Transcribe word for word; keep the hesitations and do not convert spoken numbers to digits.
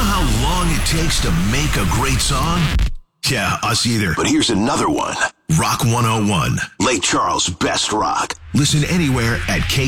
how long it takes to make a great song? Yeah, us either. But here's another one. Rock one oh one. Lake Charles' best rock. Listen anywhere at K